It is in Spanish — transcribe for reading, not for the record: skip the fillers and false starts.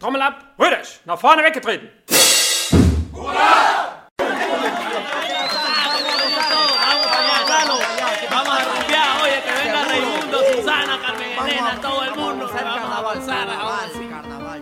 Trommel ab, Rüdisch, nach vorne weggetreten. ¡Hurra! Vamos a rumbear, oye, que venga Raimundo, Susana, Carmen Elena, todo el mundo. Vamos a avanzar.